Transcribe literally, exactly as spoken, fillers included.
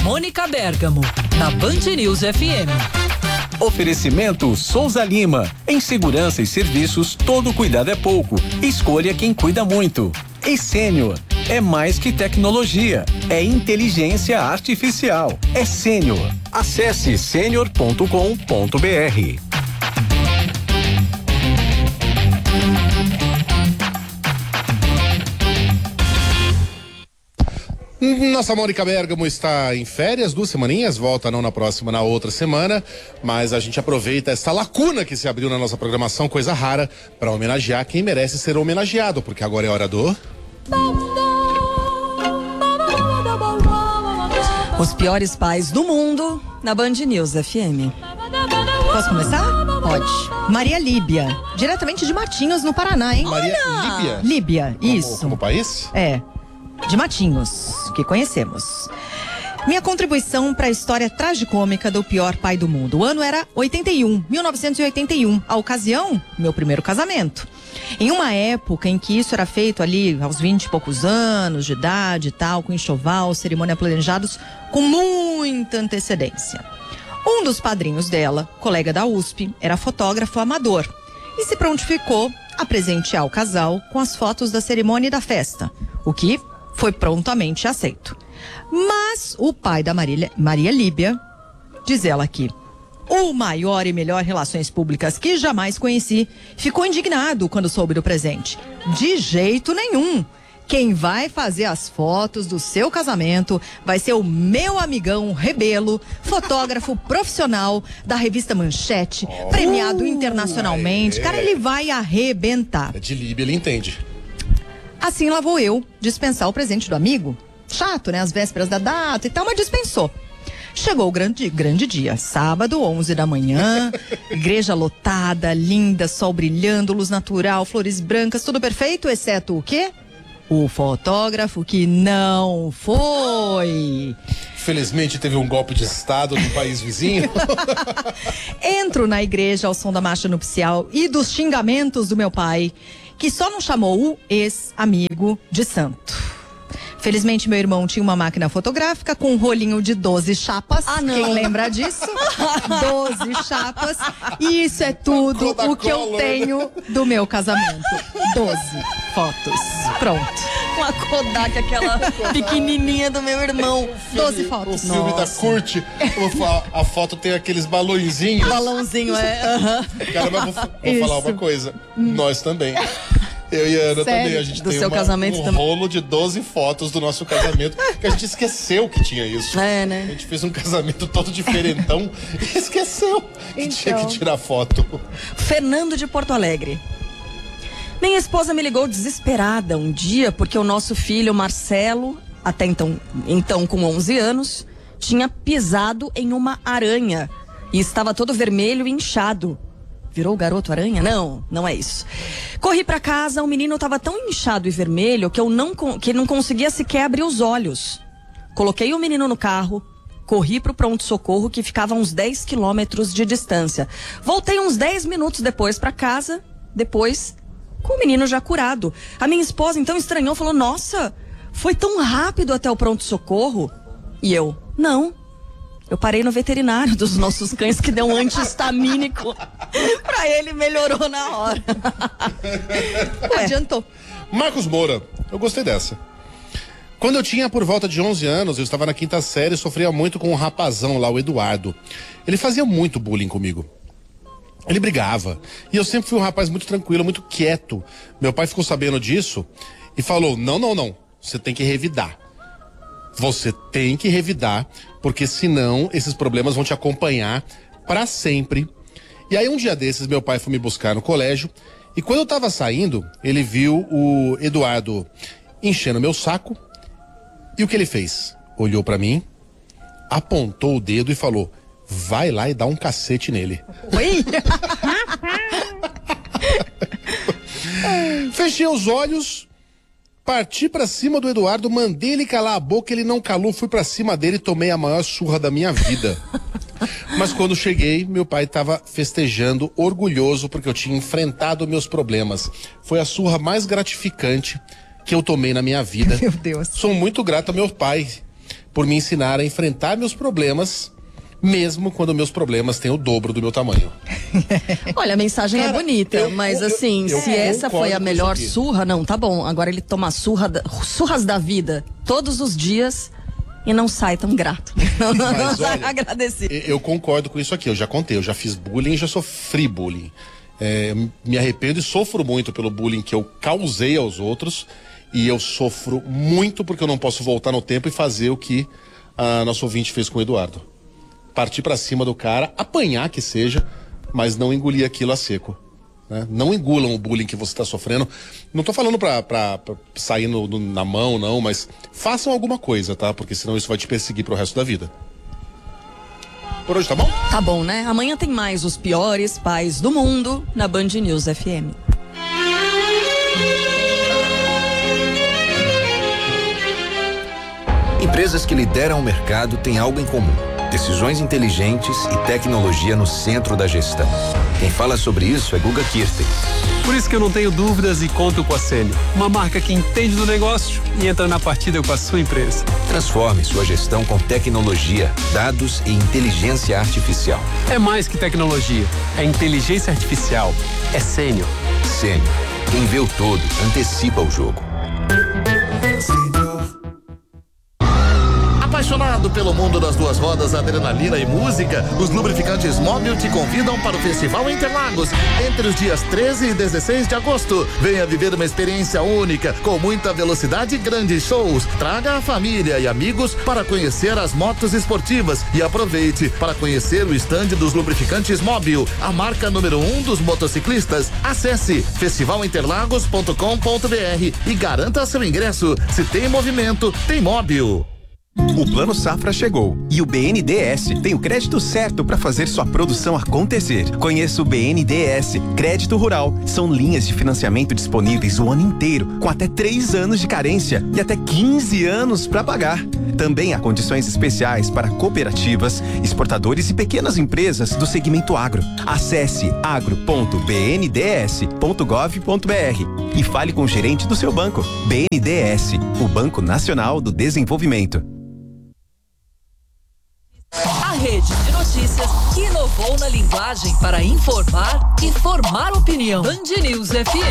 Mônica Bergamo, na Band News F M. Oferecimento Souza Lima. Em segurança e serviços, todo cuidado é pouco. Escolha quem cuida muito. E Sênior. É mais que tecnologia. É inteligência artificial. É Sênior. Acesse sênior ponto com ponto br. Nossa Mônica Bergamo está em férias, duas semaninhas, volta não na próxima, na outra semana, mas a gente aproveita essa lacuna que se abriu na nossa programação, coisa rara, para homenagear quem merece ser homenageado, porque agora é hora do... Os piores pais do mundo na Band News F M. Posso começar? Pode. Maria Líbia, diretamente de Matinhos, no Paraná, hein? Maria Olha! Líbia? Líbia, Como, isso. como país? É. De Matinhos, que conhecemos. Minha contribuição para a história tragicômica do pior pai do mundo. O ano era oitenta e um, mil novecentos e oitenta e um. A ocasião, meu primeiro casamento. Em uma época em que isso era feito ali aos vinte e poucos anos de idade e tal, com enxoval, cerimônia planejados com muita antecedência. Um dos padrinhos dela, colega da U S P, era fotógrafo amador e se prontificou a presentear o casal com as fotos da cerimônia e da festa, o que foi prontamente aceito. Mas o pai da Marília, Maria Líbia, diz ela aqui, o maior e melhor relações públicas que jamais conheci, ficou indignado quando soube do presente. De jeito nenhum. Quem vai fazer as fotos do seu casamento vai ser o meu amigão Rebelo, fotógrafo profissional da revista Manchete, oh, premiado internacionalmente. Aê. Cara, ele vai arrebentar. É de Líbia, ele entende. Assim lá vou eu dispensar o presente do amigo. Chato, né? As vésperas da data e tal, mas dispensou. Chegou o grande, grande dia, sábado, onze da manhã, igreja lotada, linda, sol brilhando, luz natural, flores brancas, tudo perfeito, exceto o quê? O fotógrafo que não foi. Felizmente teve um golpe de estado no país vizinho. Entro na igreja ao som da marcha nupcial e dos xingamentos do meu pai, que só não chamou o ex-amigo de santo. Felizmente, meu irmão tinha uma máquina fotográfica com um rolinho de doze chapas. Ah, não. Quem lembra disso? doze chapas. E isso é tudo o que eu tenho do meu casamento. doze fotos. Pronto. Com a Kodak, aquela pequenininha do meu irmão. doze fotos. O filme da Curte, a foto tem aqueles balõezinhos. Balãozinho, é. Uhum. Cara, mas vou, vou falar uma coisa. Nós também. Eu e a Ana Sério? também, a gente do tem seu uma, casamento um também. rolo de doze fotos do nosso casamento, que a gente esqueceu que tinha isso. É, né? A gente fez um casamento todo diferentão e esqueceu que Então. tinha que tirar foto. Fernando de Porto Alegre. Minha esposa me ligou desesperada um dia porque o nosso filho Marcelo, até então, então com onze anos, tinha pisado em uma aranha e estava todo vermelho e inchado. Virou o garoto aranha? Não, não é isso. Corri pra casa, o menino estava tão inchado e vermelho que eu não, que não conseguia sequer abrir os olhos. Coloquei o menino no carro, corri pro pronto-socorro que ficava a uns dez quilômetros de distância. Voltei uns dez minutos depois pra casa, depois com o menino já curado. A minha esposa então estranhou, falou, nossa, foi tão rápido até o pronto-socorro? E eu, não. Eu parei no veterinário dos nossos cães que deu um antihistamínico pra ele, melhorou na hora. É. Adiantou. Marcos Moura, eu gostei dessa. Quando eu tinha por volta de onze anos, eu estava na quinta série e sofria muito com um rapazão lá, o Eduardo. Ele fazia muito bullying comigo. Ele brigava. E eu sempre fui um rapaz muito tranquilo, muito quieto. Meu pai ficou sabendo disso e falou, não, não, não, você tem que revidar. Você tem que revidar, porque senão esses problemas vão te acompanhar pra sempre. E aí um dia desses meu pai foi me buscar no colégio e quando eu tava saindo, ele viu o Eduardo enchendo meu saco e o que ele fez? Olhou pra mim, apontou o dedo e falou, vai lá e dá um cacete nele. Oi? Fechei os olhos, parti pra cima do Eduardo, mandei ele calar a boca, ele não calou, fui pra cima dele e tomei a maior surra da minha vida. Mas quando cheguei, meu pai tava festejando, orgulhoso, porque eu tinha enfrentado meus problemas. Foi a surra mais gratificante que eu tomei na minha vida. Meu Deus. Sou muito grato ao meu pai por me ensinar a enfrentar meus problemas, mesmo quando meus problemas têm o dobro do meu tamanho. Olha, a mensagem Cara, é bonita, eu- mas eu- assim, eu se essa concordo foi a com melhor isso aqui. surra, não, tá bom. Agora ele toma surra da- surras da vida todos os dias e não sai tão grato. Não, não Mas, sai olha, agradecido. Eu eu concordo com isso aqui, eu já contei, eu já fiz bullying, já sofri bullying. É, me arrependo e sofro muito pelo bullying que eu causei aos outros, e eu sofro muito porque eu não posso voltar no tempo e fazer o que a nossa ouvinte fez com o Eduardo. Partir pra cima do cara, apanhar que seja, mas não engolir aquilo a seco. Né? Não engulam o bullying que você tá sofrendo. Não tô falando pra, pra, pra sair no, no- na mão, não, mas façam alguma coisa, tá? Porque senão isso vai te perseguir pro resto da vida. Por hoje tá bom? Tá bom, né? Amanhã tem mais os piores pais do mundo na Band News F M. Empresas que lideram o mercado têm algo em comum: decisões inteligentes e tecnologia no centro da gestão. Quem fala sobre isso é Guga Kirten. Por isso que eu não tenho dúvidas e conto com a Sênio, uma marca que entende do negócio e entra na partida com a sua empresa. Transforme sua gestão com tecnologia, dados e inteligência artificial. É mais que tecnologia, é inteligência artificial, é Sênio. Sênio. Quem vê o todo, antecipa o jogo. Apaixonado pelo mundo das duas rodas, adrenalina e música, os lubrificantes Móbil te convidam para o Festival Interlagos entre os dias treze e dezesseis de agosto. Venha viver uma experiência única, com muita velocidade e grandes shows. Traga a família e amigos para conhecer as motos esportivas e aproveite para conhecer o estande dos lubrificantes Móbil, a marca número um dos motociclistas. Acesse festival interlagos ponto com ponto br e garanta seu ingresso. Se tem movimento, tem Móbil. O Plano Safra chegou e o B N D E S tem o crédito certo para fazer sua produção acontecer. Conheça o B N D E S Crédito Rural. São linhas de financiamento disponíveis o ano inteiro, com até três anos de carência e até quinze anos para pagar. Também há condições especiais para cooperativas, exportadores e pequenas empresas do segmento agro. Acesse agro ponto b n d s ponto gov ponto b r e fale com o gerente do seu banco. B N D E S, o Banco Nacional do Desenvolvimento. A rede de notícias que inovou na linguagem para informar e formar opinião. Band News F M.